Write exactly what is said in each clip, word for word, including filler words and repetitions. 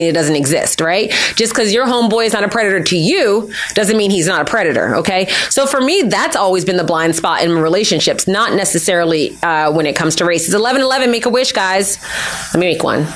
it doesn't exist, right? Just because your homeboy is not a predator to you doesn't mean he's not a predator, okay? So for me, that's always been the blind spot in relationships, not necessarily uh, when it comes to race. It's eleven eleven, make a wish, guys. Let me make one.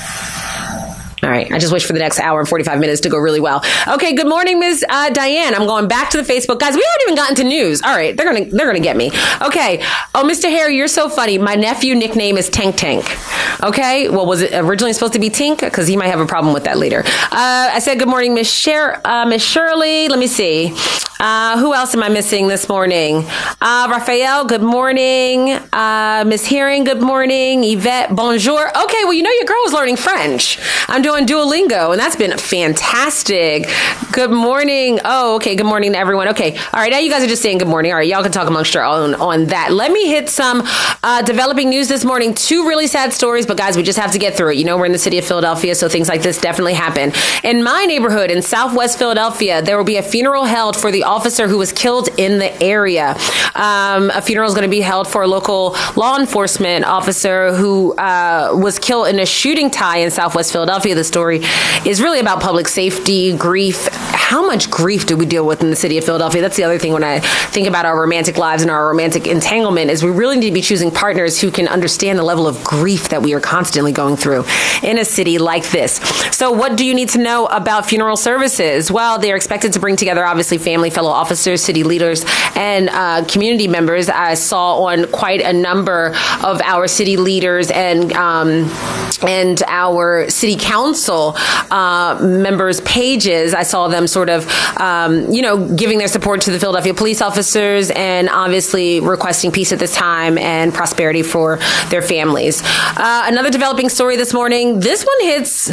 All right. I just wish for the next hour and forty-five minutes to go really well. Okay. Good morning, Miz Uh, Diane. I'm going back to the Facebook. Guys, we haven't even gotten to news. All right. They're going to, they're going to get me. Okay. Oh, Mister Harry, you're so funny. My nephew nickname is Tank Tank. Okay. Well, was it originally supposed to be Tink? Because he might have a problem with that later. Uh, I said, good morning, Miss Sher- uh, Miss Shirley. Let me see. Uh, who else am I missing this morning? Uh, Raphael, good morning. Uh, Miss Hearing, good morning. Yvette, bonjour. Okay. Well, you know, your girl is learning French. I'm doing Duolingo, and that's been fantastic. Good morning. Oh, okay. Good morning to everyone. Okay. All right. Now you guys are just saying good morning. All right. Y'all can talk amongst your own on that. Let me hit some uh, developing news this morning. Two really sad stories, but guys, we just have to get through it. You know, we're in the city of Philadelphia, so things like this definitely happen. In my neighborhood in Southwest Philadelphia, there will be a funeral held for the officer who was killed in the area. Um, a funeral is going to be held for a local law enforcement officer who uh, was killed in a shooting tie in Southwest Philadelphia. The story is really about public safety, grief. How much grief do we deal with in the city of Philadelphia? That's the other thing when I think about our romantic lives and our romantic entanglement is we really need to be choosing partners who can understand the level of grief that we are constantly going through in a city like this. So what do you need to know about funeral services? Well, they're expected to bring together, obviously, family, fellow officers, city leaders, and uh, community members. I saw on quite a number of our city leaders and um, and our city council uh, members' pages. I saw them sort of, um, you know, giving their support to the Philadelphia police officers and obviously requesting peace at this time and prosperity for their families. Uh, another developing story this morning. This one hits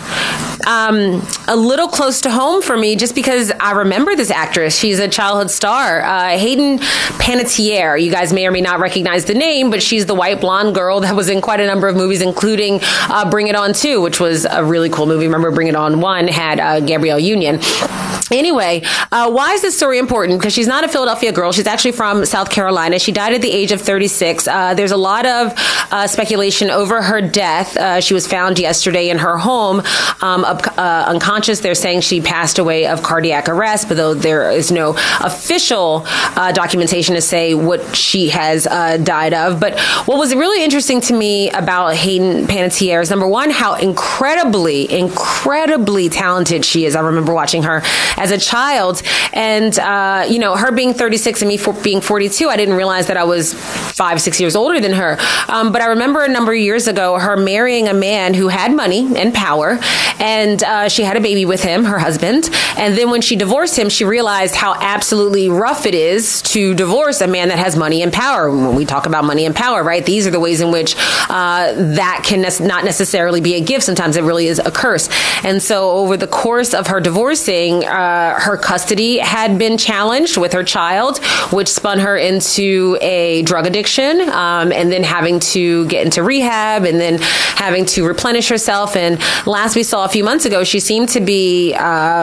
um, a little close to home for me just because I remember this actress. She's a childhood star, uh, Hayden Panettiere. You guys may or may not recognize the name, but she's the white blonde girl that was in quite a number of movies, including uh, Bring It On two, which was a really cool movie. Remember, Bring It On one had uh, Gabrielle Union. Anyway, uh, why is this story important? Because she's not a Philadelphia girl. She's actually from South Carolina. She died at the age of thirty-six. Uh, there's a lot of uh, speculation over her death. Uh, she was found yesterday in her home, um, uh, unconscious. They're saying she passed away of cardiac arrest, but though there is no official uh, documentation to say what she has uh, died of. But what was really interesting to me about Hayden Panettiere is, number one, how incredibly, incredibly talented she is. I remember watching her as a child, and uh, you know, her being thirty-six and me for being forty-two, I didn't realize that I was five, six years older than her. Um, but I remember a number of years ago, her marrying a man who had money and power, and uh, she had a baby with him, her husband. And then when she divorced him, she realized how absolutely rough it is to divorce a man that has money and power. When we talk about money and power, right? These are the ways in which uh, that can ne- not necessarily be a gift. Sometimes it really is a curse. And so over the course of her divorcing, uh, her custody had been challenged with her child, which spun her into a drug addiction, um, and then having to get into rehab and then having to replenish herself. And last we saw a few months ago, she seemed to be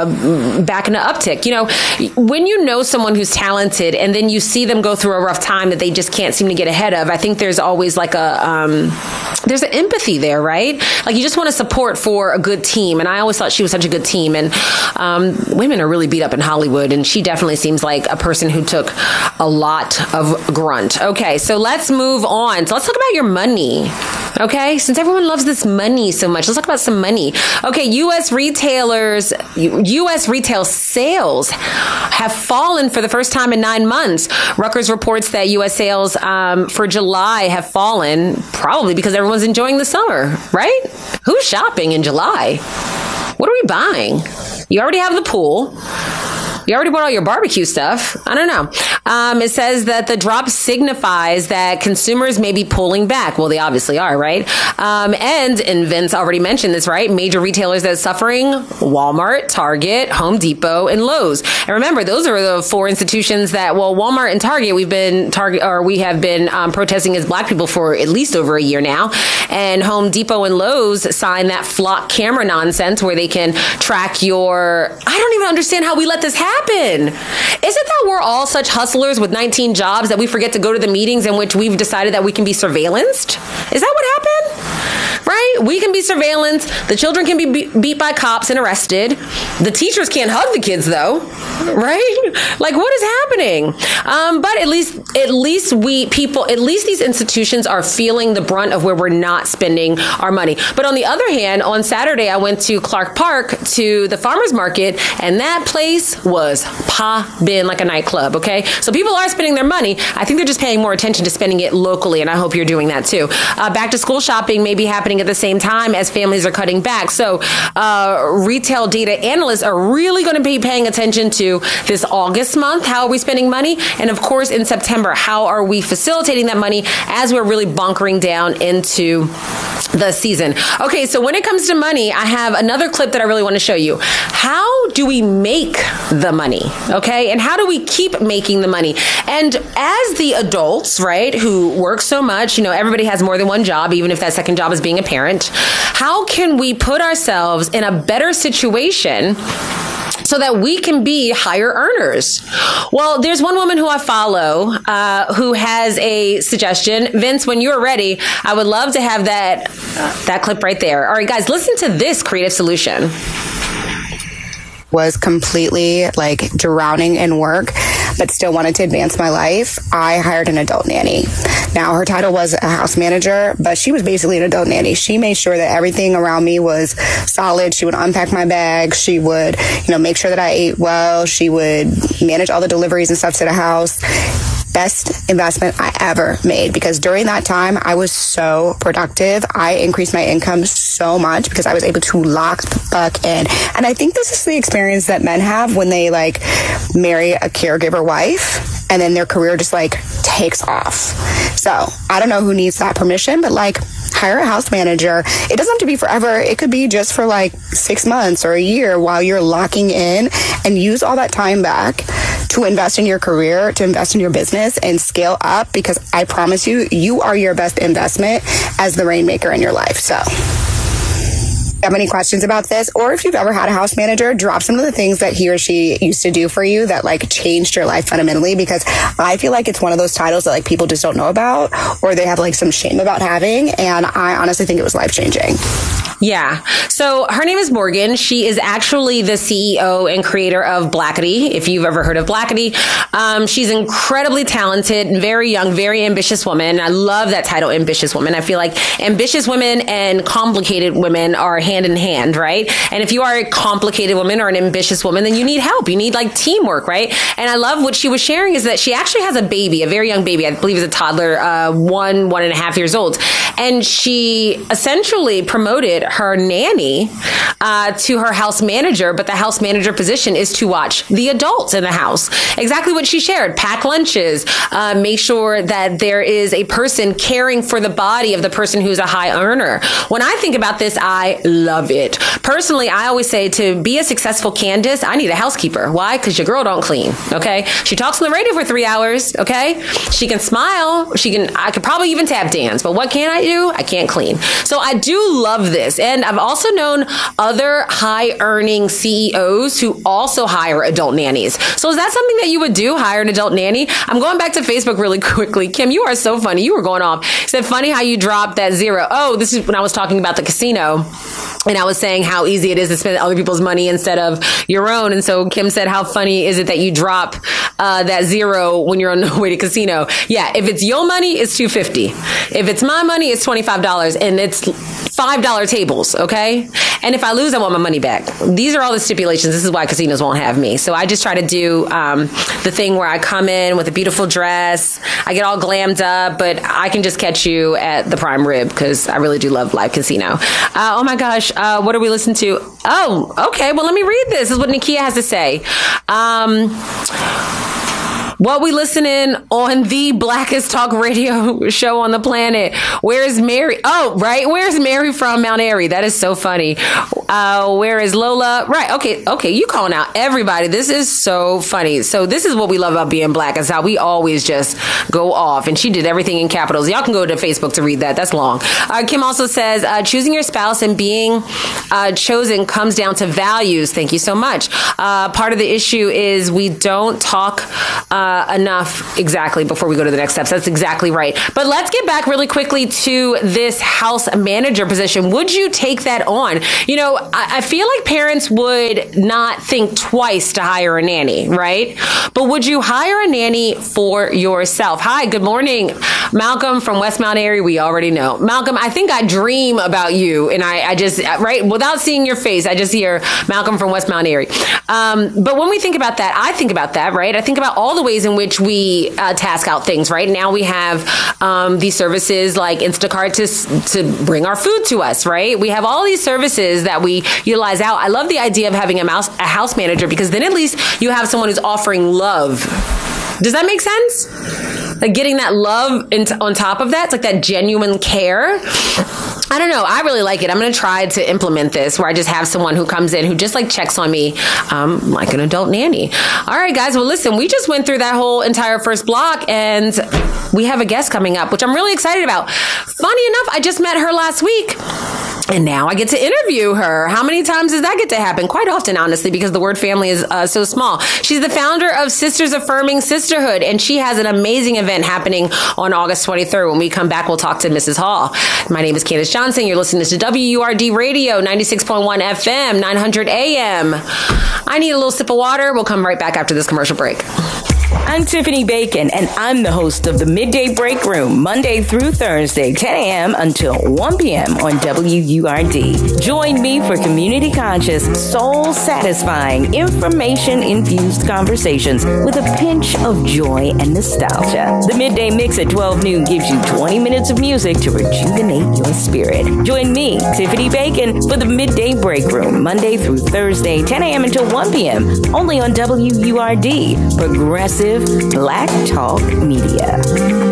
uh, back in an uptick. You know, when you know someone who's talented and then you see them go through a rough time that they just can't seem to get ahead of, I think there's always like a, um, there's an empathy there, right? Like you just want to support for a good team. And I always thought she was such a good team. And um, women are really beat up in Hollywood, and she definitely seems like a person who took a lot of grunt. Okay, so let's move on. So let's talk about your money. Okay, since everyone loves this money so much, let's talk about some money. Okay, U S retailers, U S retail sales have fallen for the first time in nine months. Rutgers reports that U S sales um, for July have fallen, probably because everyone's enjoying the summer, right? Who's shopping in July? What are we buying? You already have the pool. You already bought all your barbecue stuff. I don't know. Um, it says that the drop signifies that consumers may be pulling back. Well, they obviously are, right? Um, and, and Vince already mentioned this, right? Major retailers that are suffering: Walmart, Target, Home Depot, and Lowe's. And remember, those are the four institutions that, well, Walmart and Target, we've been target or we have been um, protesting as Black people for at least over a year now. And Home Depot and Lowe's signed that flock camera nonsense where they can track your. I don't even understand how we let this happen. Isn't that we're all such hustlers with nineteen jobs that we forget to go to the meetings in which we've decided that we can be surveillanced? Is that what happened? Right? right? We can be surveillance. The children can be be- beat by cops and arrested. The teachers can't hug the kids, though, right? Like, what is happening? Um, but at least, at least we people, at least these institutions are feeling the brunt of where we're not spending our money. But on the other hand, on Saturday, I went to Clark Park to the farmers market, and that place was popping like a nightclub. Okay, so people are spending their money. I think they're just paying more attention to spending it locally, and I hope you're doing that too. Uh, back to school shopping may be happening at the same time as families are cutting back. So uh, retail data analysts are really going to be paying attention to this August month. How are we spending money? And of course, in September, how are we facilitating that money as we're really bunkering down into the season? Okay, so when it comes to money, I have another clip that I really want to show you. How do we make the money? Okay, and how do we keep making the money? And as the adults, right, who work so much, you know, everybody has more than one job, even if that second job is being a parent. How can we put ourselves in a better situation so that we can be higher earners? Well, there's one woman who I follow uh, who has a suggestion. Vince, when you're ready, I would love to have that uh, that clip right there. All right, guys, listen to this creative solution. Was completely like drowning in work, but still wanted to advance my life. I hired an adult nanny. Now, her title was a house manager, but she was basically an adult nanny. She made sure that everything around me was solid. She would unpack my bags. She would, you know, make sure that I ate well. She would manage all the deliveries and stuff to the house. Best investment I ever made, because during that time I was so productive. I increased my income so much because I was able to lock the fuck in. And I think this is the experience that men have when they like marry a caregiver wife and then their career just like takes off. So I don't know who needs that permission, but like hire a house manager. It doesn't have to be forever. It could be just for like six months or a year while you're locking in, and use all that time back to invest in your career, to invest in your business and scale up, because I promise you, you are your best investment as the rainmaker in your life. So if you have any questions about this, or if you've ever had a house manager, drop some of the things that he or she used to do for you that like changed your life fundamentally, because I feel like it's one of those titles that like people just don't know about, or they have like some shame about having. And I honestly think it was life changing. Yeah. So her name is Morgan. She is actually the C E O and creator of Blackity, if you've ever heard of Blackity. Um, she's incredibly talented, very young, very ambitious woman. I love that title, ambitious woman. I feel like ambitious women and complicated women are hand in hand, right? And if you are a complicated woman or an ambitious woman, then you need help. You need like teamwork, right? And I love what she was sharing is that she actually has a baby, a very young baby. I believe is a toddler, uh, one, one and a half years old. And she essentially promoted her nanny uh, to her house manager, but the house manager position is to watch the adults in the house. Exactly what she shared. Pack lunches, uh, make sure that there is a person caring for the body of the person who's a high earner. When I think about this, I love it. Personally, I always say to be a successful Candace, I need a housekeeper. Why? Because your girl don't clean, okay? She talks on the radio for three hours, okay? She can smile. She can, I could probably even tap dance, but what can I do? I can't clean. So I do love this. And I've also known other high earning C E Os who also hire adult nannies. So is that something that you would do? Hire an adult nanny? I'm going back to Facebook really quickly. Kim, you are so funny. You were going off. It's said funny how you dropped that zero. Oh, this is when I was talking about the casino. And I was saying how easy it is to spend other people's money instead of your own. And so Kim said, how funny is it that you drop uh, that zero when you're on the way to casino? Yeah, if it's your money, it's two hundred fifty dollars. If it's my money, it's twenty-five dollars. And it's five dollars tables, okay? And if I lose, I want my money back. These are all the stipulations. This is why casinos won't have me. So I just try to do um, the thing where I come in with a beautiful dress. I get all glammed up, but I can just catch you at the prime rib because I really do love live casino. Uh, oh my gosh, uh, what are we listening to? Oh, okay. Well, let me read this. This is what Nakia has to say. Um... What we listening on the blackest talk radio show on the planet. Where's Mary? Oh, right. Where's Mary from Mount Airy? That is so funny. Uh, where is Lola? Right. Okay. Okay. You calling out everybody. This is so funny. So this is what we love about being black, is how we always just go off. And she did everything in capitals. Y'all can go to Facebook to read that. That's long. Uh, Kim also says, uh, choosing your spouse and being uh, chosen comes down to values. Thank you so much. Uh, part of the issue is we don't talk uh, uh, enough exactly before we go to the next steps. That's exactly right. But let's get back really quickly to this house manager position. Would you take that on? You know, I, I feel like parents would not think twice to hire a nanny, right? But would you hire a nanny for yourself? Hi, good morning. Malcolm from West Mount Airy, we already know. Malcolm, I think I dream about you, and I, I just, right, without seeing your face, I just hear Malcolm from West Mount Airy. Um, but when we think about that, I think about that, right? I think about all the ways in which we uh, task out things, right? Now we have um, these services like Instacart to, to bring our food to us, right? We have all these services that we utilize out. I love the idea of having a, mouse, a house manager, because then at least you have someone who's offering love. Does that make sense? Like getting that love in t- on top of that, it's like that genuine care. I don't know. I really like it. I'm going to try to implement this where I just have someone who comes in who just like checks on me um, like an adult nanny. All right, guys. Well, listen, we just went through that whole entire first block and we have a guest coming up, which I'm really excited about. Funny enough, I just met her last week. And now I get to interview her. How many times does that get to happen? Quite often, honestly, because the word family is uh, so small. She's the founder of Sisters Affirming Sisterhood, and she has an amazing event happening on August twenty-third. When we come back, we'll talk to Missus Hall. My name is Candace Johnson. You're listening to W U R D Radio, ninety-six point one F M, nine hundred A M. I need a little sip of water. We'll come right back after this commercial break. I'm Tiffany Bacon, and I'm the host of the Midday Break Room, Monday through Thursday, ten a.m. until one p.m. on W U R D. Join me for community-conscious, soul-satisfying, information-infused conversations with a pinch of joy and nostalgia. The Midday Mix at twelve noon gives you twenty minutes of music to rejuvenate your spirit. Join me, Tiffany Bacon, for the Midday Break Room, Monday through Thursday, ten a.m. until one p.m., only on W U R D, Progressive Black Talk Media.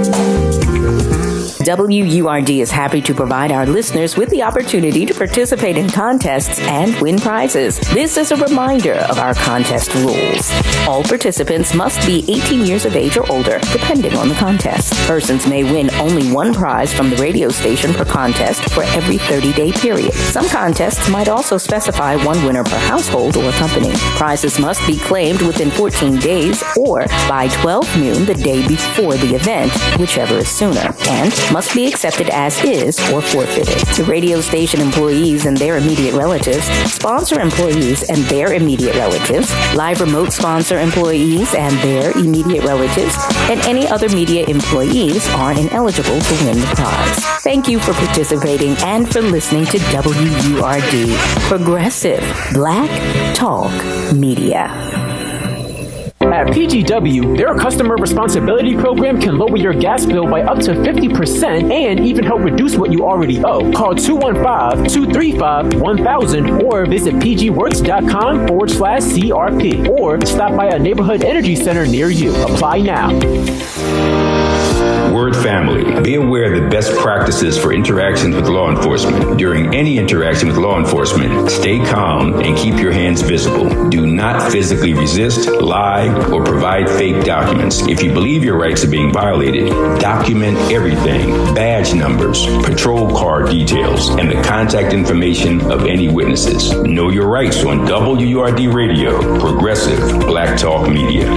W U R D is happy to provide our listeners with the opportunity to participate in contests and win prizes. This is a reminder of our contest rules. All participants must be eighteen years of age or older, depending on the contest. Persons may win only one prize from the radio station per contest for every thirty-day period. Some contests might also specify one winner per household or company. Prizes must be claimed within fourteen days or by twelve noon the day before the event, whichever is sooner, and must be accepted as is or forfeited. The radio station employees and their immediate relatives, sponsor employees and their immediate relatives, live remote sponsor employees and their immediate relatives, and any other media employees are ineligible to win the prize. Thank you for participating and for listening to W U R D, Progressive Black Talk Media. At P G W, their customer responsibility program can lower your gas bill by up to fifty percent and even help reduce what you already owe. Call two one five, two three five, one thousand or visit pgworks.com forward slash CRP or stop by a neighborhood energy center near you. Apply now. Word family, be aware of the best practices for interactions with law enforcement. During any interaction with law enforcement, stay calm and keep your hands visible. Do not physically resist, lie, or provide fake documents. If you believe your rights are being violated, document everything: badge numbers, patrol car details, and the contact information of any witnesses. Know your rights on W U R D Radio, Progressive Black Talk Media.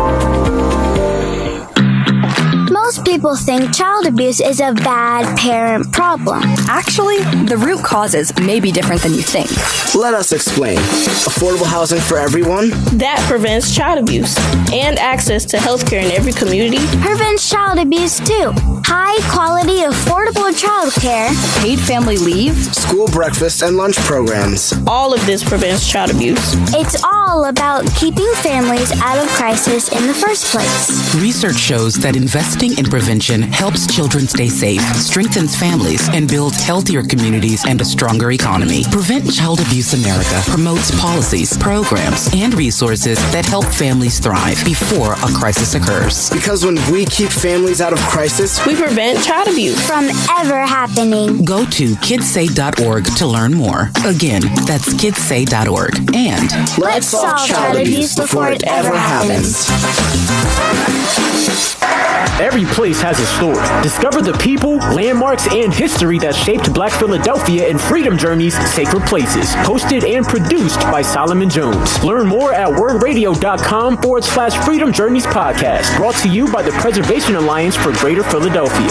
Most people think child abuse is a bad parent problem. Actually, the root causes may be different than you think. Let us explain. Affordable housing for everyone? That prevents child abuse and access to health care in every community. Prevents child abuse too. High quality, affordable child care. Paid family leave. School breakfast and lunch programs. All of this prevents child abuse. It's all about keeping families out of crisis in the first place. Research shows that investing in prevention helps children stay safe, strengthens families, and builds healthier communities and a stronger economy. Prevent Child Abuse America promotes policies, programs, and resources that help families thrive before a crisis occurs. Because when we keep families out of crisis, we prevent child abuse from ever happening. Go to kids say dot org to learn more. Again, that's kids say dot org. And let's solve child abuse before it ever happens. Every place has a story. Discover the people, landmarks, and history that shaped Black Philadelphia in Freedom Journey's Sacred Places. Hosted and produced by Solomon Jones. Learn more at wordradio.com forward slash Freedom Journeys podcast. Brought to you by the Preservation Alliance for Greater Philadelphia.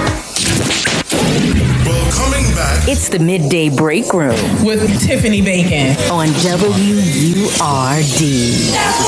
Well, coming back. It's the Midday Break Room with Tiffany Bacon on W U R D.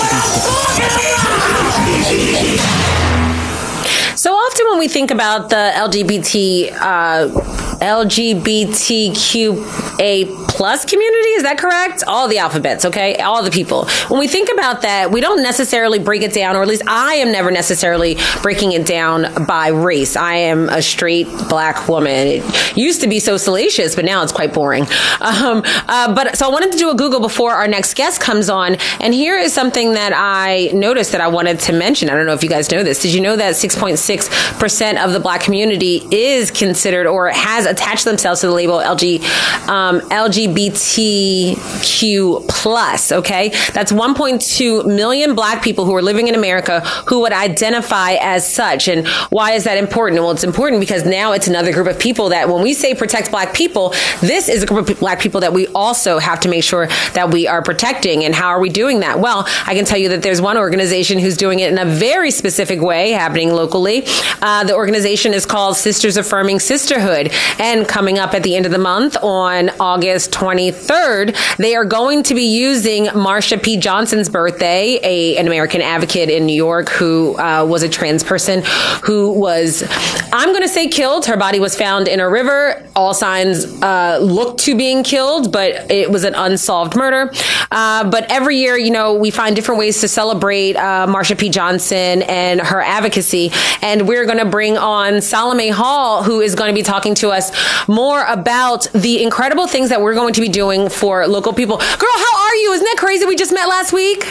So often when we think about the L G B T, uh, L G B T Q A plus community, is that correct? All the alphabets, okay? All the people. When we think about that, we don't necessarily break it down, or at least I am never necessarily breaking it down by race. I am a straight Black woman. It used to be so salacious, but now it's quite boring. Um, uh, but so I wanted to do a Google before our next guest comes on, and here is something that I noticed that I wanted to mention. I don't know if you guys know this. Did you know that six point six percent of the Black community is considered or has attached themselves to the label L G, um, L G B T Q plus, okay? That's one point two million Black people who are living in America who would identify as such. And why is that important? Well, it's important because now it's another group of people that when we say protect Black people, this is a group of Black people that we also have to make sure that we are protecting. And how are we doing that? Well, I can tell you that there's one organization who's doing it in a very specific way happening locally. Uh, the organization is called Sisters Affirming Sisterhood. And coming up at the end of the month on August twenty-third, they are going to be using Marsha P. Johnson's birthday, a, an American advocate in New York who uh, was a trans person who was, I'm going to say killed. Her body was found in a river. All signs uh, look to being killed, but it was an unsolved murder. Uh, but every year, you know, we find different ways to celebrate uh, Marsha P. Johnson and her advocacy. And we're going to bring on Salome Hall, who is going to be talking to us more about the incredible things that we're going to be doing for local people. Girl, how are you? Isn't that crazy? We just met last week.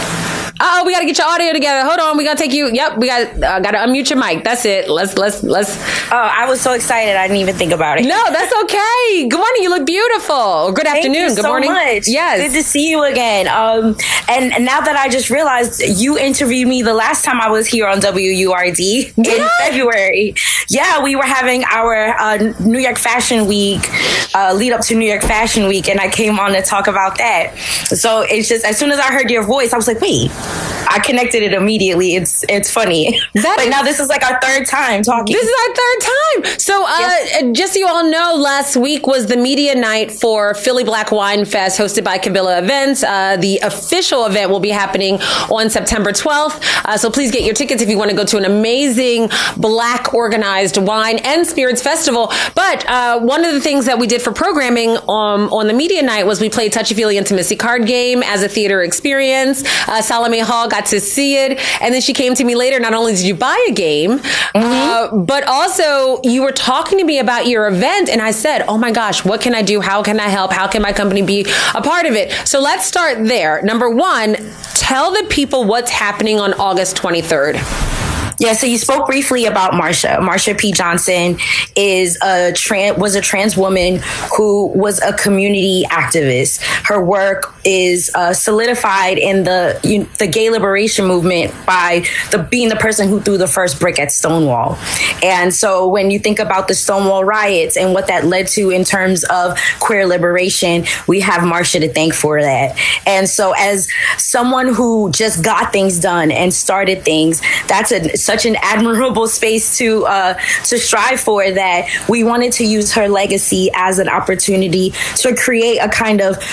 Uh-oh, we got to get your audio together. Hold on. We got to take you. Yep. We got uh, got to unmute your mic. That's it. Let's, let's, let's. Oh, I was so excited. I didn't even think about it. No, that's okay. Good morning. You look beautiful. Good afternoon. Thank you Good so morning. Much. Yes. Good to see you again. Um, and, and now that I just realized you interviewed me the last time I was here on W U R D in yeah. February. Yeah, we were having our uh, New York Fashion Week, uh, lead up to New York Fashion Week. And I came on to talk about that. So it's just, as soon as I heard your voice, I was like, wait, I connected it immediately. It's it's funny. That but is, now this is like our third time talking. This is our third time. So uh, yes. just so you all know, last week was the media night for Philly Black Wine Fest hosted by Kabila Events. Uh, the official event will be happening on September twelfth. Uh, so please get your tickets if you want to go to an amazing Black organized wine and spirits festival. But uh, one of the things that we did for programming um, on the media night was we played Touchy Feely Intimacy card game as a theater experience. Uh, Salome Hall got to see it, and then she came to me later. Not only did you buy a game, mm-hmm. uh, but also you were talking to me about your event, and I said, oh my gosh, what can I do? How can I help? How can my company be a part of it? So let's start there. Number one, tell the people what's happening on August twenty-third. Yeah, so you spoke briefly about Marsha. Marsha P. Johnson is a trans, was a trans woman who was a community activist. Her work is uh, solidified in the you, the gay liberation movement by the being the person who threw the first brick at Stonewall. And so when you think about the Stonewall riots and what that led to in terms of queer liberation, we have Marsha to thank for that. And so as someone who just got things done and started things, that's a such an admirable space to uh, to strive for, that we wanted to use her legacy as an opportunity to create a kind of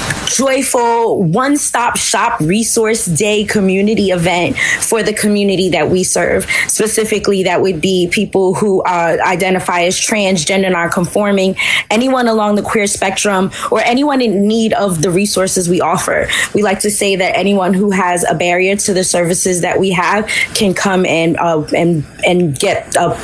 joyful one-stop shop resource day community event for the community that we serve. Specifically, that would be people who uh, identify as transgender, non-conforming, anyone along the queer spectrum, or anyone in need of the resources we offer. We like to say that anyone who has a barrier to the services that we have can come and uh, and and get a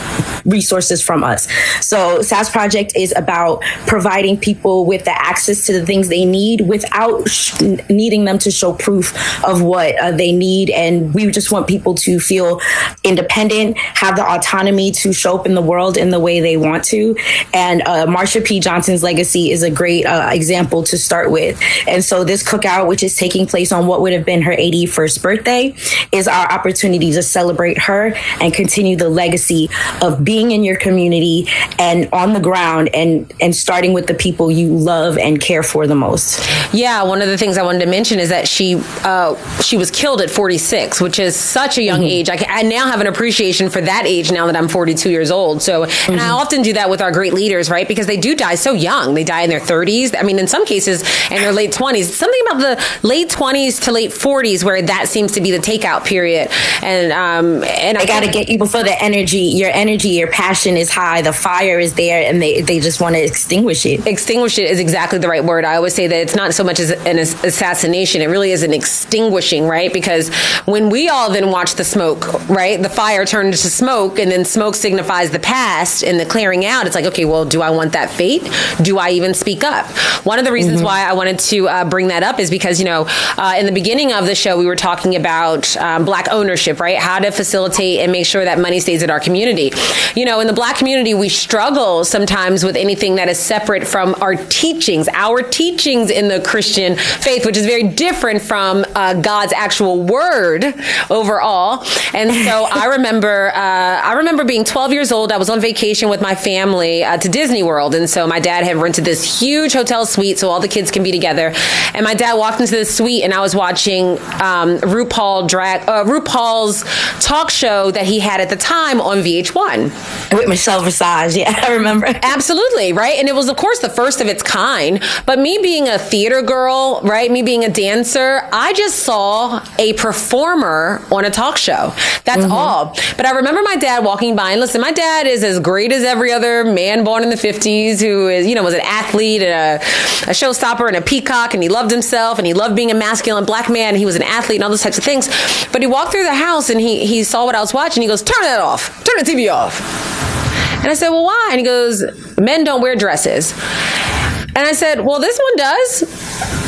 resources from us. So S A S Project is about providing people with the access to the things they need without sh- needing them to show proof of what uh, they need. And we just want people to feel independent, have the autonomy to show up in the world in the way they want to. And uh, Marsha P. Johnson's legacy is a great uh, example to start with. And so this cookout, which is taking place on what would have been her eighty-first birthday, is our opportunity to celebrate her and continue the legacy of being in your community and on the ground and, and starting with the people you love and care for the most. Yeah, one of the things I wanted to mention is that she uh, she was killed at forty-six, which is such a young mm-hmm. age. I, I now have an appreciation for that age now that I'm forty-two years old. So, and mm-hmm. I often do that with our great leaders, right? Because they do die so young. They die in their thirties. I mean, in some cases, in their late twenties. Something about the late twenties to late forties where that seems to be the takeout period. And um, and I, I got to get you before the energy, your energy, your passion is high, the fire is there, and they, they just want to extinguish it. Extinguish it is exactly the right word. I always say that it's not so much as an assassination. It really is an extinguishing, right? Because when we all then watch the smoke, right, the fire turned into smoke, and then smoke signifies the past and the clearing out. It's like, okay, well, do I want that fate? Do I even speak up? One of the reasons mm-hmm. why I wanted to uh, bring that up is because, you know, uh, in the beginning of the show, we were talking about um, Black ownership, right? How to facilitate and make sure that money stays in our community. You know, in the Black community, we struggle sometimes with anything that is separate from our teachings, our teachings in the Christian faith, which is very different from uh, God's actual word overall. And so I remember, uh, I remember being twelve years old. I was on vacation with my family uh, to Disney World. And so my dad had rented this huge hotel suite so all the kids can be together. And my dad walked into the suite and I was watching um, RuPaul drag, uh, RuPaul's talk show that he had at the time on V H one. With Michelle Visage. Yeah, I remember. Absolutely. Right. And it was, of course, the first of its kind. But me being a theater girl, right, me being a dancer, I just saw a performer on a talk show. That's mm-hmm. all. But I remember my dad walking by, and listen, my dad is as great as every other man born in the fifties who is, you know, was an athlete and a, a showstopper and a peacock, and he loved himself and he loved being a masculine Black man. And he was an athlete and all those types of things. But he walked through the house and he, he saw what I was watching. He goes, turn that off. Turn the T V off. And I said, well, why? And he goes, men don't wear dresses. And I said, well, this one does.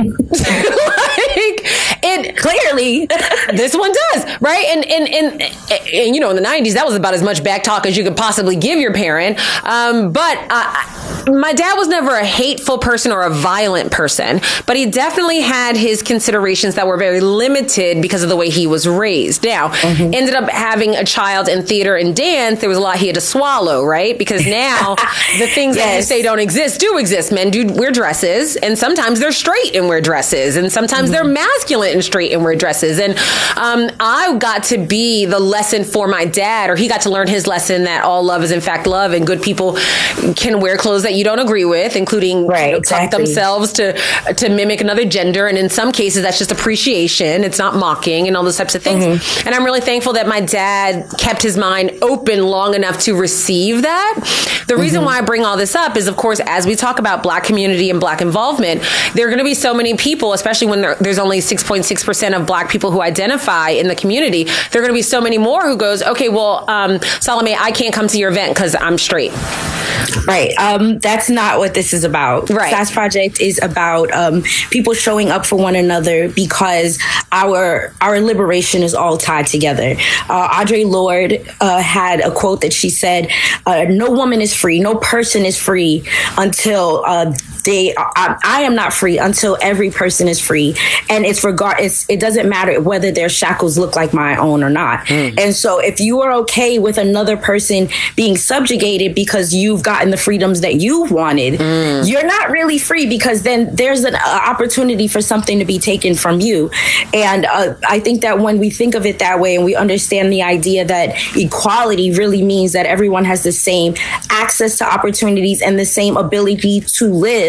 Like it clearly this one does, right? And and, and and you know, in the nineties that was about as much back talk as you could possibly give your parent. Um, but uh, my dad was never a hateful person or a violent person, but he definitely had his considerations that were very limited because of the way he was raised. Now, mm-hmm. ended up having a child in theater and dance. There was a lot he had to swallow, right? Because now the things yes. that you say don't exist do exist. Men do wear dresses, and sometimes they're straight and wear dresses, and sometimes mm-hmm. they're masculine and straight and wear dresses. And um, I got to be the lesson for my dad, or he got to learn his lesson that all love is in fact love, and good people can wear clothes that you don't agree with, including right, you know, exactly. tuck themselves to to mimic another gender. And in some cases, that's just appreciation. It's not mocking and all those types of things. Mm-hmm. And I'm really thankful that my dad kept his mind open long enough to receive that. The reason mm-hmm. why I bring all this up is, of course, as we talk about Black community and Black involvement, there are going to be so many people, especially when there, there's only six point six percent of Black people who identify in the community. There are going to be so many more who goes, okay, well, um, Salome, I can't come to your event because I'm straight. Right. Um, that's not what this is about. Right. S A S Project is about um, people showing up for one another because our our liberation is all tied together. Uh, Audre Lorde uh, had a quote that she said, uh, no woman is free, no person is free until uh, they, I, I am not free until every person is free. And it's regard, it's, it doesn't matter whether their shackles look like my own or not. Mm. And so if you are okay with another person being subjugated because you've gotten the freedoms that you wanted, mm. you're not really free, because then there's an uh, opportunity for something to be taken from you. And uh, I think that when we think of it that way and we understand the idea that equality really means that everyone has the same access to opportunities and the same ability to live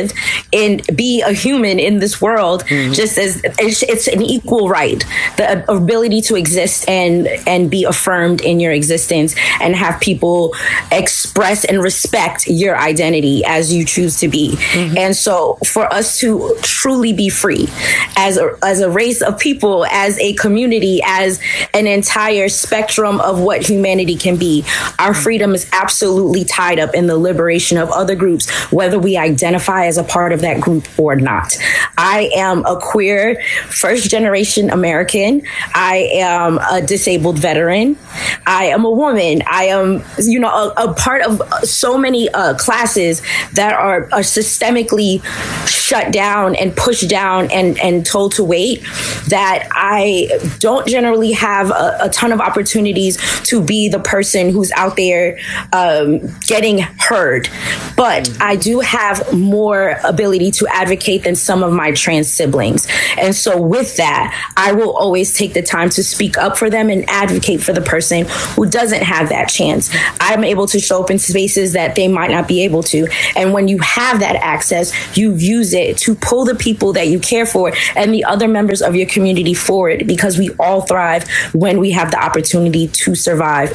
live and be a human in this world, mm-hmm. just as it's, it's an equal right, the ability to exist and and be affirmed in your existence and have people express and respect your identity as you choose to be. Mm-hmm. And so for us to truly be free as a, as a race of people, as a community, as an entire spectrum of what humanity can be, our freedom is absolutely tied up in the liberation of other groups, whether we identify as a part of that group or not. I am a queer first generation American. I am a disabled veteran. I am a woman. I am, you know, a, a part of so many uh, classes that are, are systemically shut down and pushed down and, and told to wait, that I don't generally have a, a ton of opportunities to be the person who's out there um, getting heard. But I do have more ability to advocate than some of my trans siblings. And so with that, I will always take the time to speak up for them and advocate for the person who doesn't have that chance. I'm able to show up in spaces that they might not be able to. And when you have that access, you use it to pull the people that you care for and the other members of your community forward, because we all thrive when we have the opportunity to survive.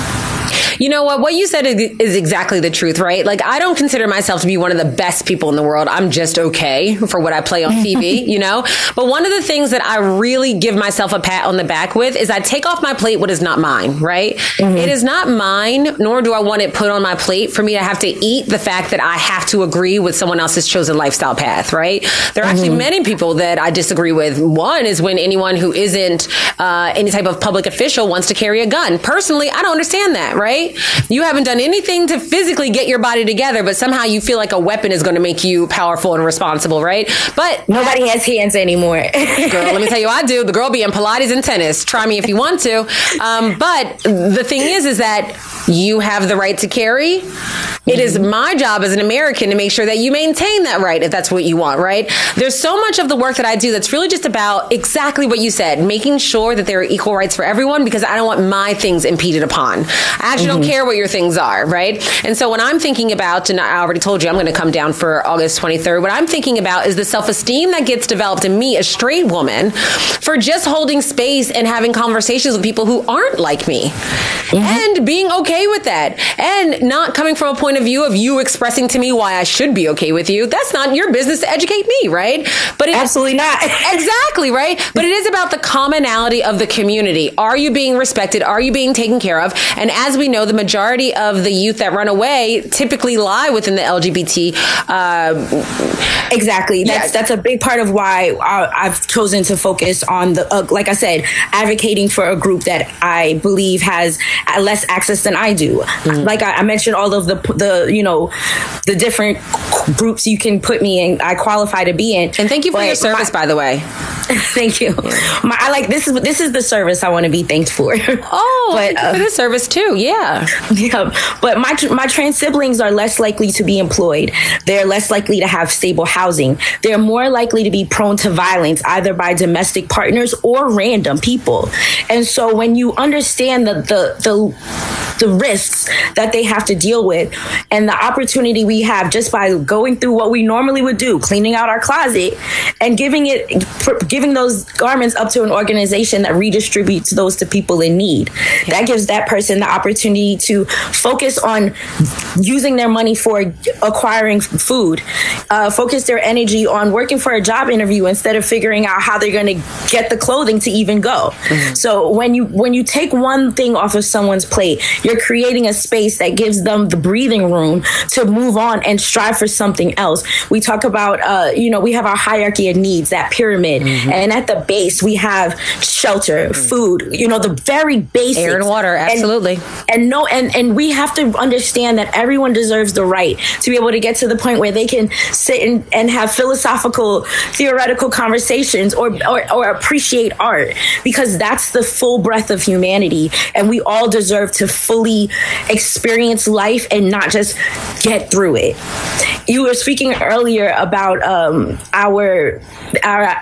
You know what? What you said is exactly the truth, right? Like, I don't consider myself to be one of the best people in the world. I'm just okay for what I play on T V, you know? But one of the things that I really give myself a pat on the back with is I take off my plate what is not mine, right? Mm-hmm. It is not mine, nor do I want it put on my plate for me to have to eat the fact that I have to agree with someone else's chosen lifestyle path, right? There are mm-hmm. actually many people that I disagree with. One is when anyone who isn't uh, any type of public official wants to carry a gun. Personally, I don't understand that, right? You haven't done anything to physically get your body together, but somehow you feel like a weapon is going to make you powerful and responsible, right? But nobody has hands anymore. Girl, let me tell you, I do. The girl be in Pilates and tennis. Try me if you want to. Um, but the thing is, is that you have the right to carry. Mm-hmm. It is my job as an American to make sure that you maintain that right if that's what you want, right? There's so much of the work that I do that's really just about exactly what you said, making sure that there are equal rights for everyone, because I don't want my things impeded upon. I actually mm-hmm. don't care what your things are, right? And so when I'm thinking about, and I already told you I'm going to come down for August twenty-third, what I'm thinking about is the self-esteem that gets developed in me, a straight woman, for just holding space and having conversations with people who aren't like me. Mm-hmm. And being okay with that. And not coming from a point of view of you expressing to me why I should be okay with you. That's not your business to educate me, right? But it, absolutely not. Exactly, right? But it is about the commonality of the community. Are you being respected? Are you being taken care of? And as we know, the majority of the youth that run away typically lie within the L G B T. Uh, exactly. That's yeah. that's a big part of why I, I've chosen to focus on the, uh, like I said, advocating for a group that I believe has less access than I do. Mm. Like I, I mentioned, all of the the you know the different groups you can put me in, I qualify to be in. And thank you for but your service, my, by the way. Thank you. Yeah. My, I like this is this is the service I want to be thanked for. Oh, but, thank you uh, for the service too. Yeah. Yeah. But my my trans siblings are less likely to be employed. They're less likely to have stable housing. They're more likely to be prone to violence, either by domestic partners or random people. And so when you understand the the the the risks that they have to deal with and the opportunity we have just by going through what we normally would do, cleaning out our closet and giving it, giving those garments up to an organization that redistributes those to people in need. Yeah. That gives that person the opportunity to focus on using their money for acquiring food, uh, focus their energy on working for a job interview instead of figuring out how they're going to get the clothing to even go. Mm-hmm. So when you when you take one thing off of someone's plate, you're creating a space that gives them the breathing room to move on and strive for something else. We talk about, uh, you know, we have our hierarchy of needs, that pyramid. Mm-hmm. And at the base, we have shelter, mm-hmm. food, you know, the very basics. Air and water, absolutely. And, and no, and, and we have to understand that everyone deserves the right to be able to get to the point where they can sit and, and have philosophical, theoretical conversations or, or, or appreciate art, because that's the full breadth of humanity. And we all deserve to fully experience life and not just get through it. You were speaking earlier about um, our, our uh, some of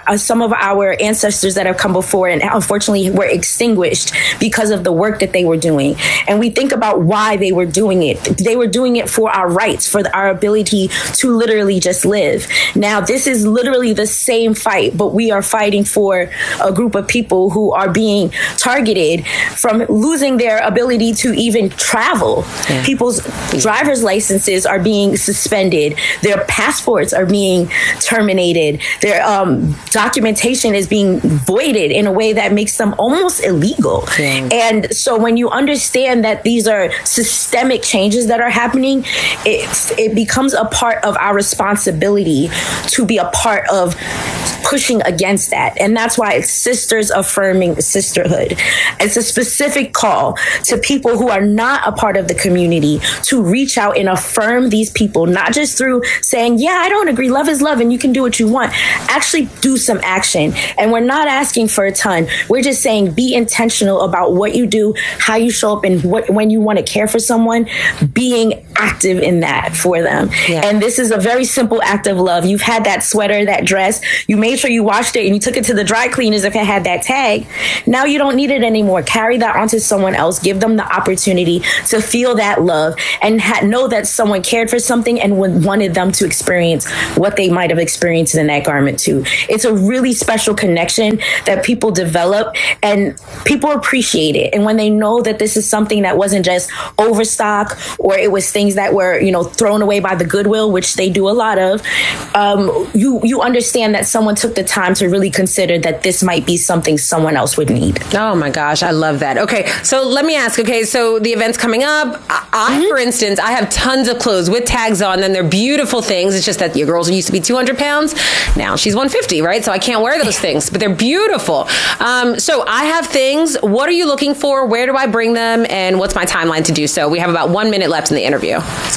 of our ancestors that have come before and unfortunately were extinguished because of the work that they were doing. And we think about why they were doing it. They were doing it for our rights, for our ability to literally just live. Now, this is literally the same fight, but we are fighting for a group of people who are being targeted from losing their ability to even travel. Yeah. People's driver's licenses are being suspended. Their passports are being terminated. Their um, documentation is being voided in a way that makes them almost illegal. Yeah. And so when you understand that these are systemic changes that are happening, it, it becomes a part of our responsibility to be a part of pushing against that. And that's why it's Sisters Affirming Sisterhood. It's a specific call to people who are not a part of the community to reach out and affirm these people, not just through saying, yeah, I don't agree, love is love and you can do what you want. Actually do some action. And we're not asking for a ton. We're just saying be intentional about what you do, how you show up, and what when you want to care for someone, being active in that for them. Yeah. And this is a very simple act of love. You've had that sweater, that dress, you made sure you washed it and you took it to the dry cleaners if it had that tag. Now you don't need it anymore. Carry that onto someone else. Give them the opportunity to feel that love and ha- know that someone cared for something and w- wanted them to experience what they might have experienced in that garment too. It's a really special connection that people develop and people appreciate it. And when they know that this is something that wasn't just overstock or it was things that were, you know, thrown away by the Goodwill, which they do a lot of, um, you, you understand that someone took the time to really consider that this might be something someone else would need. Oh my gosh, I love that. Okay, so let me ask, okay, so the event's coming up. I, I mm-hmm. for instance, I have tons of clothes with tags on and they're beautiful things. It's just that your girls used to be two hundred pounds. Now she's one fifty, right? So I can't wear those things, but they're beautiful. Um, so I have things. What are you looking for? Where do I bring them? And what's my timeline to do so? We have about one minute left in the interview.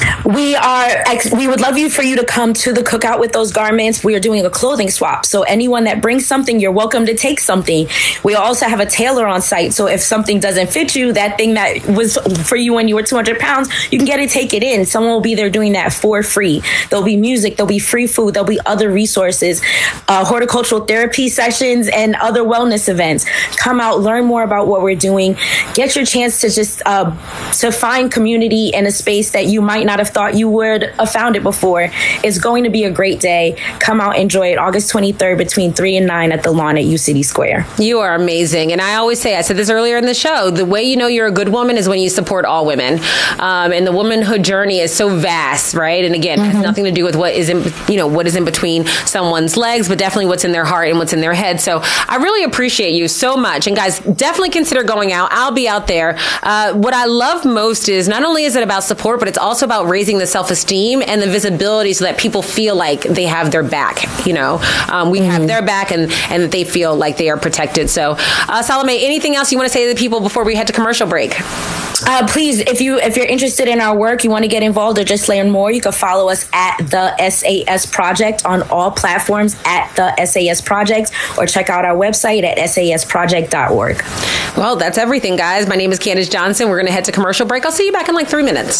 We are, we would love you for you to come to the cookout with those garments. We are doing a clothing swap. So anyone that brings something, you're welcome to take something. We also have a tailor on site. So if something doesn't fit you, that thing that was for you when you were two hundred pounds, you can get it, take it in. Someone will be there doing that for free. There'll be music, there'll be free food, there'll be other resources, uh, horticultural therapy sessions and other wellness events. Come out, learn more about what we're doing. Get your chance to just uh, to find community in a space that you might not have thought you would have found it before. It's going to be a great day. Come out, enjoy it. August twenty-third between three and nine at the lawn at U City Square. You are amazing. And I always say, I said this earlier in the show, the way you know you're a good woman is when you support all women. Um, and the womanhood journey is so vast, right? And again, mm-hmm. it has nothing to do with what is in, you know, what is in between someone's legs, but definitely what's in their heart and what's in their head. So I really appreciate you so much. And guys, definitely consider going out. I'll be out there. Uh, what I love most is not only is it about support, but it's also about raising the self-esteem and the visibility so that people feel like they have their back. You know, um, we mm-hmm. have their back and, and that they feel like they are protected. So, uh, Salome, anything else you want to say to the people before we head to commercial break? Uh, please, if you if you're interested in our work, you want to get involved or just learn more, you can follow us at the S A S Project on all platforms at the S A S Project, or check out our website at S A S project dot org. Well, that's everything, guys. My name is Candace Johnson. We're going to head to commercial break. I'll see you back in like three minutes.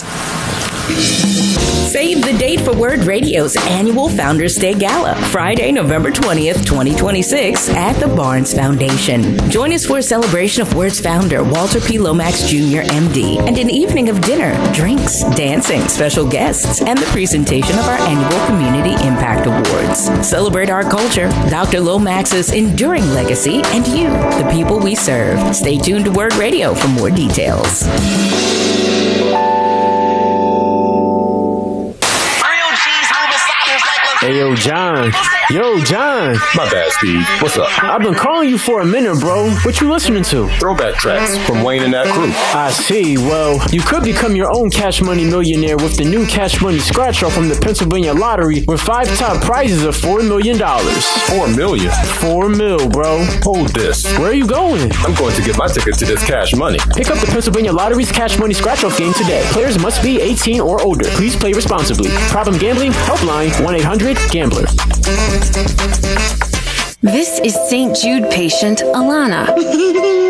Save the date for Word Radio's annual Founders Day Gala, Friday, November twentieth, twenty twenty-six, at the Barnes Foundation. Join us for a celebration of Word's founder, Walter P. Lomax Junior M D, and an evening of dinner, drinks, dancing, special guests, and the presentation of our annual Community Impact Awards. Celebrate our culture, Doctor Lomax's enduring legacy, and you, the people we serve. Stay tuned to Word Radio for more details. Hey, yo, John. Yo, John. My bad, Steve. What's up? I've been calling you for a minute, bro. What you listening to? Throwback tracks from Wayne and that crew. I see. Well, you could become your own Cash Money millionaire with the new Cash Money Scratch Off from the Pennsylvania Lottery with five top prizes of four million dollars. Four million? Four mil, bro. Hold this. Where are you going? I'm going to get my ticket to this Cash Money. Pick up the Pennsylvania Lottery's Cash Money Scratch Off game today. Players must be eighteen or older. Please play responsibly. Problem gambling? Helpline one eight hundred gambler. This is Saint Jude patient Alana.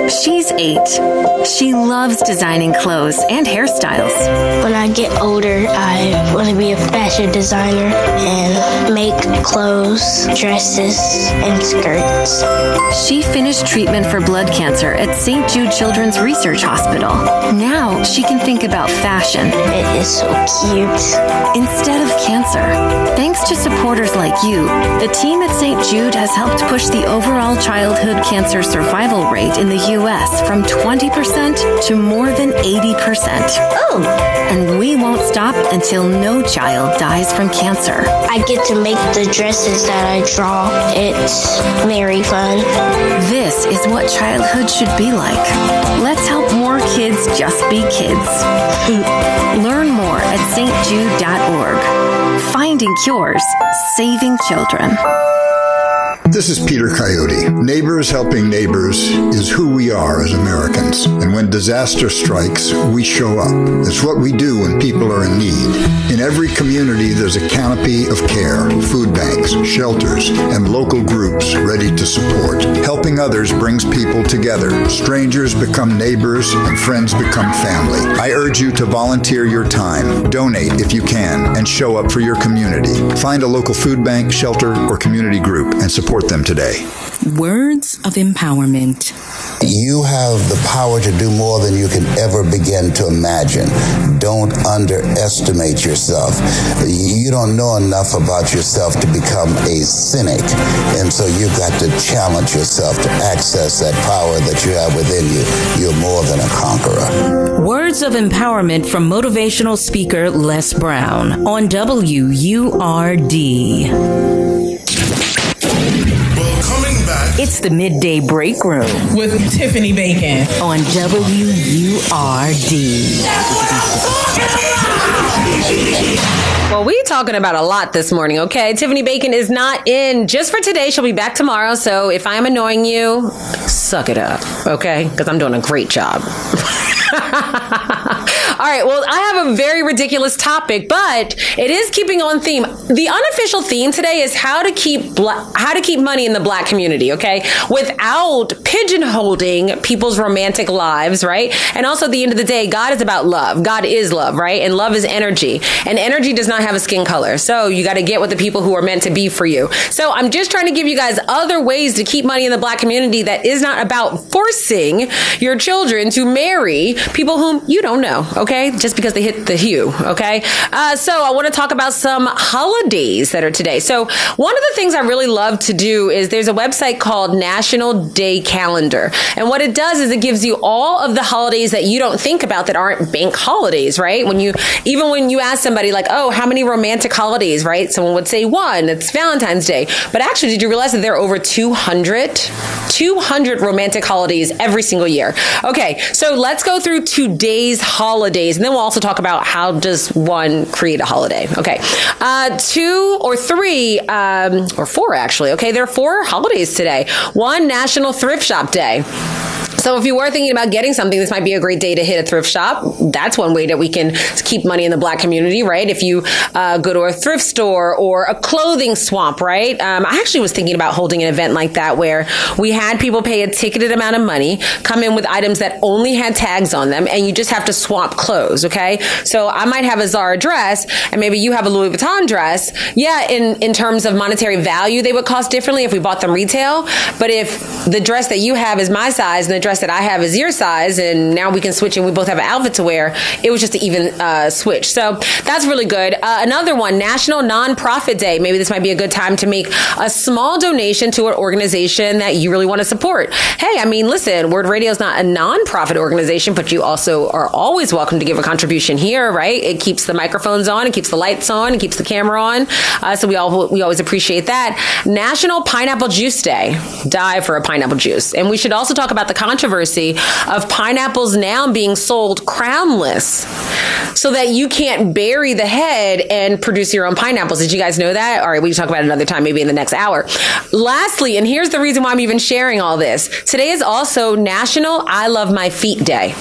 She's eight. She loves designing clothes and hairstyles. When I get older, I want to be a fashion designer and make clothes, dresses, and skirts. She finished treatment for blood cancer at Saint Jude Children's Research Hospital. Now she can think about fashion. It is so cute. Instead of cancer. Thanks to supporters like you, the team at Saint Jude has helped push the overall childhood cancer survival rate in the U S from twenty percent to more than eighty percent. Oh! And we won't stop until no child dies from cancer. I get to make the dresses that I draw. It's very fun. This is what childhood should be like. Let's help more kids just be kids. Learn more at S T Jude dot org. Finding cures, saving children. This is Peter Coyote. Neighbors helping neighbors is who we are as Americans. And when disaster strikes, we show up. It's what we do when people are in need. In every community, there's a canopy of care, food banks, shelters, and local groups ready to support. Helping others brings people together. Strangers become neighbors, and friends become family. I urge you to volunteer your time, donate if you can, and show up for your community. Find a local food bank, shelter, or community group and support them today. Words of empowerment. You have the power to do more than you can ever begin to imagine. Don't underestimate yourself. You don't know enough about yourself to become a cynic. And so you've got to challenge yourself to access that power that you have within you. You're more than a conqueror. Words of empowerment from motivational speaker Les Brown on W U R D. It's the Midday Break Room with Tiffany Bacon on W U R D. Well, we talking about a lot this morning, okay? Tiffany Bacon is not in just for today. She'll be back tomorrow. So if I'm annoying you, suck it up, okay? Because I'm doing a great job. All right, well, I have a very ridiculous topic, but it is keeping on theme. The unofficial theme today is how to keep bla- how to keep money in the Black community, okay? Without pigeonholing people's romantic lives, right? And also at the end of the day, God is about love. God is love, right? And love is energy. And energy does not have a skin color. So you got to get with the people who are meant to be for you. So I'm just trying to give you guys other ways to keep money in the Black community that is not about forcing your children to marry people whom you don't know, okay? Just because they hit the hue, okay? Uh, so I want to talk about some holidays that are today. So one of the things I really love to do is there's a website called National Day Calendar. And what it does is it gives you all of the holidays that you don't think about that aren't bank holidays, right? When you, even when you ask somebody like, oh, how many romantic holidays, right? Someone would say one, it's Valentine's Day. But actually, did you realize that there are over two hundred, two hundred romantic holidays every single year? Okay, so let's go through today's holidays, and then we'll also talk about how does one create a holiday. Okay, uh, two or three, um, or four actually. Okay, there are four holidays today. One, National Thrift Shop Day. So if you were thinking about getting something, this might be a great day to hit a thrift shop. That's one way that we can keep money in the Black community, right? If you uh, go to a thrift store or a clothing swap, right? Um, I actually was thinking about holding an event like that where we had people pay a ticketed amount of money, come in with items that only had tags on them, and you just have to swap clothes, okay? So I might have a Zara dress, and maybe you have a Louis Vuitton dress. Yeah, in, in terms of monetary value, they would cost differently if we bought them retail. But if the dress that you have is my size and the dress that I have is your size, and now we can switch and we both have an outfit to wear, it was just an even uh, switch. So that's really good. Uh, another one, National Nonprofit Day. Maybe this might be a good time to make a small donation to an organization that you really want to support. Hey, I mean, listen, Word Radio is not a nonprofit organization, but you also are always welcome to give a contribution here, right? It keeps the microphones on, it keeps the lights on, it keeps the camera on. Uh, so we all we always appreciate that. National Pineapple Juice Day. Die for a pineapple juice. And we should also talk about the controversy of pineapples now being sold crownless so that you can't bury the head and produce your own pineapples. Did you guys know that? All right, we can talk about it another time, maybe in the next hour. Lastly, and here's the reason why I'm even sharing all this. Today is also National I Love My Feet Day.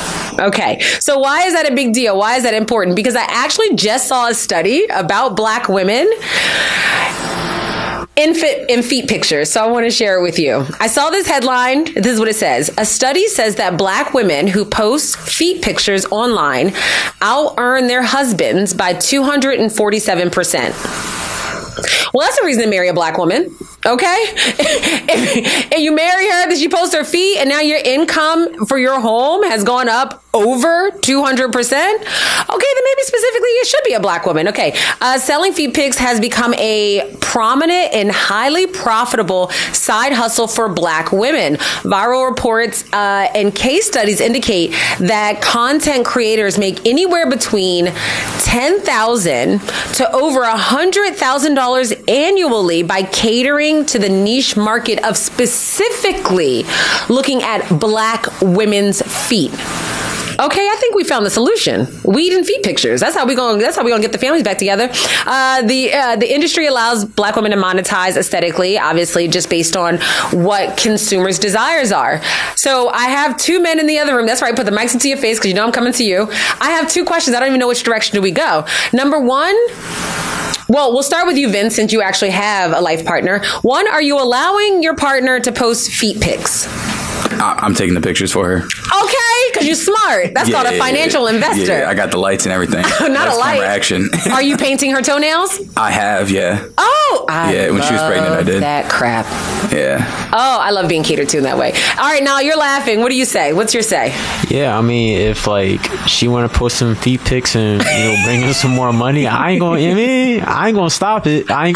Okay, so why is that a big deal? Why is that important? Because I actually just saw a study about Black women. infant and feet pictures. So I want to share it with you. I saw this headline. This is what it says. A study says that black women who post feet pictures online out-earn their husbands by two hundred forty-seven percent. Well, that's a reason to marry a black woman. Okay? if, if you marry her, then she posts her feet, and now your income for your home has gone up over two hundred percent. Okay, then maybe specifically it should be a black woman. Okay. Uh, selling feet pics has become a prominent and highly profitable side hustle for black women. Viral reports uh, and case studies indicate that content creators make anywhere between ten thousand dollars to over one hundred thousand dollars annually by catering to the niche market of specifically looking at black women's feet. Okay, I think we found the solution. Weed and feet pictures. That's how we going. That's how we gonna get the families back together. Uh, the uh, the industry allows black women to monetize aesthetically, obviously, just based on what consumers' desires are. So I have two men in the other room. That's right. Put the mics into your face because you know I'm coming to you. I have two questions. I don't even know which direction do we go. Number one. Well, we'll start with you, Vince, since you actually have a life partner. One, are you allowing your partner to post feet pics? I'm taking the pictures for her. Okay, because you're smart. That's yeah, called a financial yeah, investor. Yeah, I got the lights and everything. Not That's a light. Action. Are you painting her toenails? I have, yeah. Oh, I yeah. When she was pregnant, I did that crap. Yeah. Oh, I love being catered to in that way. All right, now you're laughing. What do you say? What's your say? Yeah, I mean, if like she want to post some feet pics and you know bring in some more money, I ain't gonna. I mean, I ain't gonna stop it. I ain't.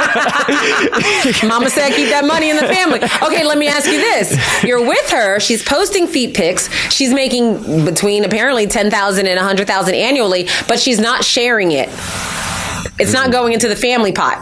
Gonna Mama said keep that money in the family. Okay, let me ask you this: you're with her. She's posting feet pics. She's making between apparently ten thousand and a hundred thousand annually, but she's not sharing it. It's mm. not going into the family pot.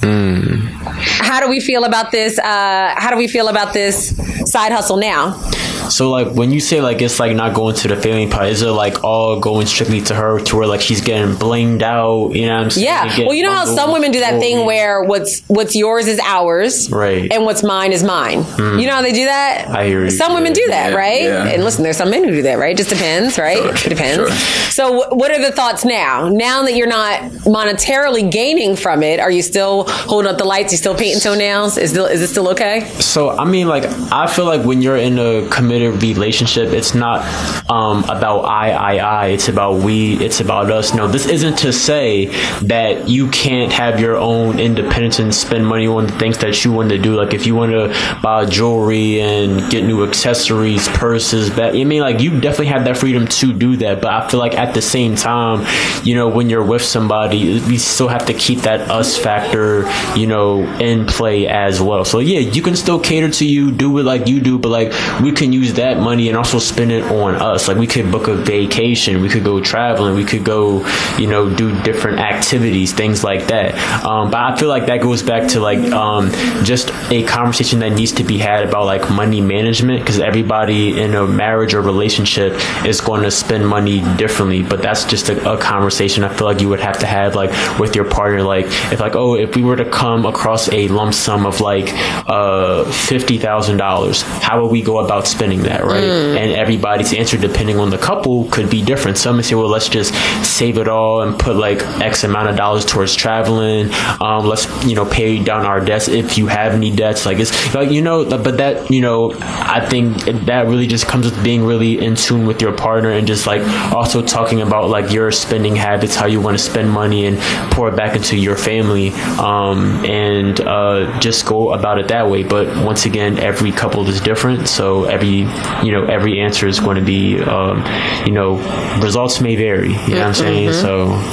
Mm. How do we feel about this? Uh, how do we feel about this side hustle now? So like when you say like it's like not going to the family pot, is it like all going strictly to her to where like she's getting blinged out? You know what I'm saying? Yeah. Well, you know how some women do that thing where what's what's yours is ours, right? And what's mine is mine. Mm. You know how they do that? I hear you. Some women do that, yeah, right? Yeah. And listen, there's some men who do that, right? It just depends, right? Sure, it depends. Sure. So w- what are the thoughts now? Now that you're not monetarily gaining from it, are you still holding up the lights? You still painting toenails? Is still, is it still okay? So I mean, like I feel like when you're in a committed relationship, it's not um, about I, I, I. It's about we. It's about us. No, this isn't to say that you can't have your own independence and spend money on the things that you want to do. Like if you want to buy jewelry and get new accessories, purses, that I mean, like you definitely have that freedom to do that. But I feel like at the same time, you know, when you're with somebody, we still have to keep that us factor, you know, in play as well. So yeah, you can still cater to you, do it like you do, but like we can use that money and also spend it on us. Like we could book a vacation, we could go traveling, we could go, you know, do different activities, things like that. Um, but I feel like that goes back to like um, just a conversation that needs to be had about like money management, because everybody in a marriage or relationship is going to spend money differently. But that's just a, a conversation I feel like you would have to have like with your partner. Like if like, oh, if we were to come across a lump sum of like uh, fifty thousand dollars, how would we go about spending that, right? Mm. And everybody's answer, depending on the couple, could be different. Some would say, well, let's just save it all and put like X amount of dollars towards traveling. Um, let's, you know, pay down our debts if you have any debts. Like it's like, you know, but that, you know, I think that really just comes with being really in tune with your partner and just like also talking about like your spending habits, how you want to spend money and pour it back into your family, um, and uh, just go about it that way. But once again, every couple is different. So every, you know, every answer is going to be, um, you know, results may vary. You know what I'm saying? Mm-hmm. So,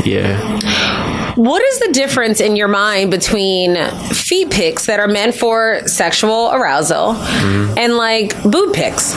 yeah. What is the difference in your mind between feet pics that are meant for sexual arousal mm-hmm. and like boob pics?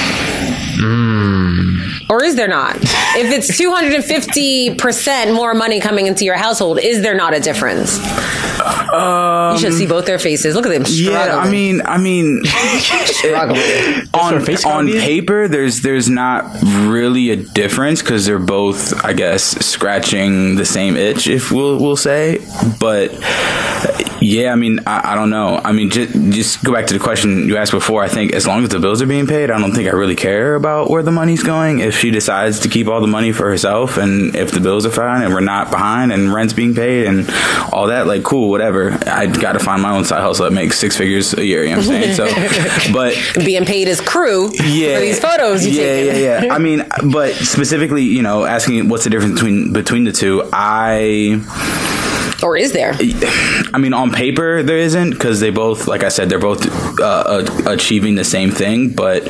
Mm. Or is there not? If it's two hundred fifty percent more money coming into your household, is there not a difference? Um, you should see both their faces. Look at them struggling. Yeah, I mean, I mean, it, on on paper, there's there's not really a difference because they're both, I guess, scratching the same itch, if we'll we'll say. But Yeah, I mean, I, I don't know. I mean, just, just go back to the question you asked before. I think as long as the bills are being paid, I don't think I really care about where the money's going. If she decides to keep all the money for herself, and if the bills are fine and we're not behind and rent's being paid and all that, like, cool, whatever. I got to find my own side hustle that makes six figures a year, you know what I'm saying? So, but being paid as crew yeah, for these photos you yeah, take. Yeah, yeah, I mean, but specifically, you know, asking what's the difference between between the two, I... Or is there? I mean, on paper, there isn't, because they both, like I said, they're both uh, achieving the same thing, but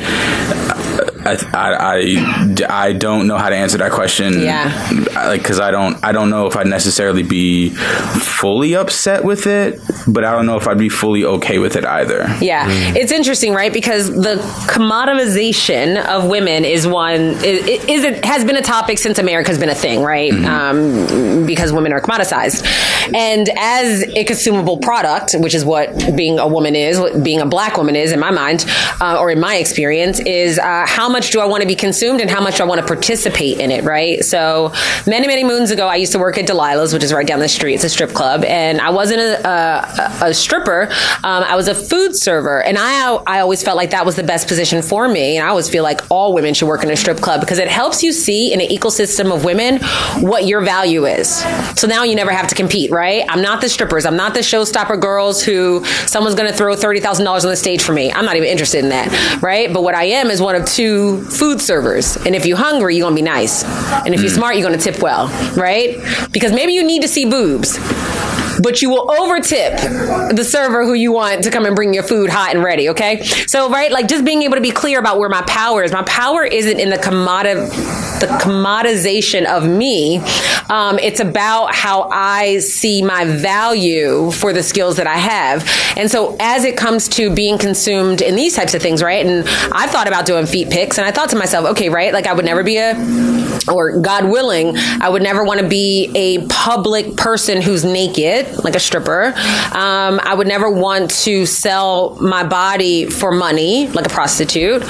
I, I, I, I don't know how to answer that question. Yeah. Like, because I don't, I don't know if I'd necessarily be fully upset with it, but I don't know if I'd be fully okay with it either. Yeah. Mm. It's interesting, right? Because the commoditization of women is one, is, is it has been a topic since America's been a thing, right? Mm-hmm. Um, because women are commoditized. And as a consumable product, which is what being a woman is, what being a black woman is in my mind, uh, or in my experience, is uh, how much do I want to be consumed and how much do I want to participate in it, right? So many, many moons ago, I used to work at Delilah's, which is right down the street. It's a strip club. And I wasn't a, a, a stripper. Um, I was a food server. And I, I always felt like that was the best position for me. And I always feel like all women should work in a strip club because it helps you see in an ecosystem of women what your value is. So now you never have to compete, right? I'm not the strippers. I'm not the showstopper girls who someone's going to throw thirty thousand dollars on the stage for me. I'm not even interested in that, right? But what I am is one of two food servers. And if you're hungry, you're going to be nice. And if you're smart, you're going to tip well, right? Because maybe you need to see boobs, but you will over tip the server who you want to come and bring your food hot and ready, okay? So, right, like just being able to be clear about where my power is. My power isn't in the commodi- the commodization of me. Um, it's about how I see my value for the skills that I have. And so as it comes to being consumed in these types of things, right, and I've thought about doing feet pics, and I thought to myself, okay, right, like I would never be a, or God willing, I would never want to be a public person who's naked, like a stripper. Um, I would never want to sell my body for money, like a prostitute.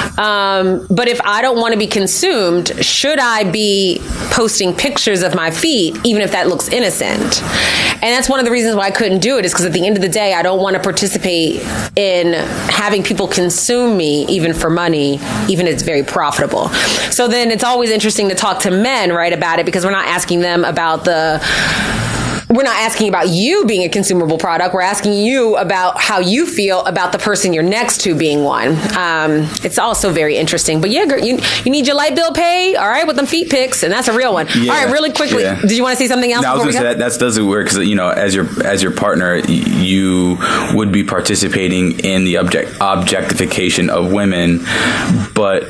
Um, but if I don't want to be consumed, should I be posting pictures of my feet, even if that looks innocent? And that's one of the reasons why I couldn't do it, is because at the end of the day, I don't want to participate in having people consume me, even for money, even if it's very profitable. So then it's always interesting to talk to men, right, about it, because we're not asking them about the... We're not asking about you being a consumable product. We're asking you about how you feel about the person you're next to being one. Um, it's also very interesting. But yeah, girl, you, you need your light bill paid, all right, with them feet pics, and that's a real one. Yeah, all right, really quickly, yeah. Did you want to say something else? No, I was going to say that that doesn't work because, you know, as your as your partner, you would be participating in the object objectification of women, but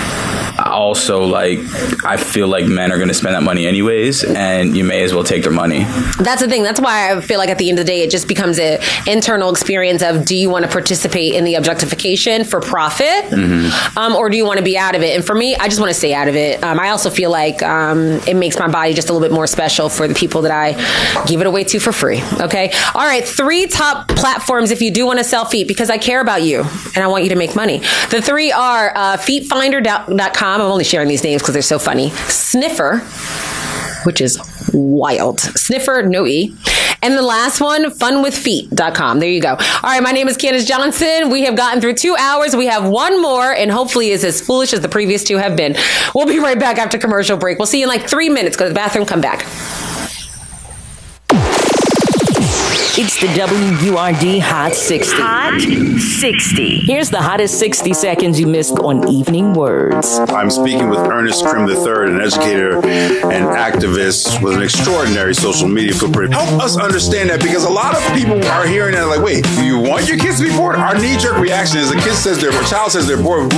also, like, I feel like men are going to spend that money anyways, and you may as well take their money. That's the thing. That's why I feel like at the end of the day, it just becomes an internal experience of, do you want to participate in the objectification for profit, mm-hmm. um, or do you want to be out of it? And for me, I just want to stay out of it. Um, I also feel like um, it makes my body just a little bit more special for the people that I give it away to for free. Okay. All right. Three top platforms if you do want to sell feet, because I care about you and I want you to make money. The three are uh, feet finder dot com. I'm only sharing these names because they're so funny. Sniffer, which is wild. Sniffer, no E. And the last one, fun with feet dot com. There you go. All right, my name is Candace Johnson. We have gotten through two hours. We have one more, and hopefully it's as foolish as the previous two have been. We'll be right back after commercial break. We'll see you in like three minutes. Go to the bathroom, come back. It's the W U R D Hot sixty. Hot sixty. Here's the hottest sixty seconds you missed on Evening Words. I'm speaking with Ernest Krim the third, an educator and activist with an extraordinary social media footprint. Help us understand that, because a lot of people are hearing that like, wait, do you want your kids to be bored? Our knee-jerk reaction is a kid says they're, a child says they're bored.